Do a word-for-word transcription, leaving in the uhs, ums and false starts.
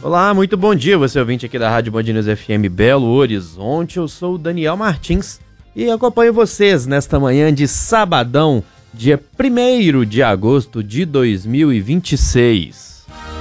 Olá, muito bom dia, você ouvinte aqui da Rádio Band News F M Belo Horizonte. Eu sou o Daniel Martins e acompanho vocês nesta manhã de sabadão, dia primeiro de agosto de dois mil e vinte e seis.